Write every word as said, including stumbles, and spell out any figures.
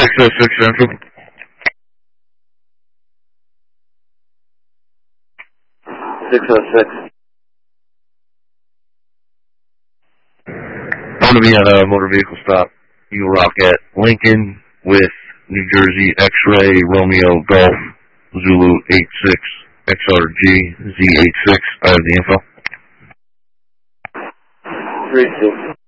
six oh six Central. six oh six. I'm going to be at a motor vehicle stop. You rock at Lincoln with New Jersey X-Ray Romeo Golf Zulu eight six X R G Z eight six. I have the info. three two.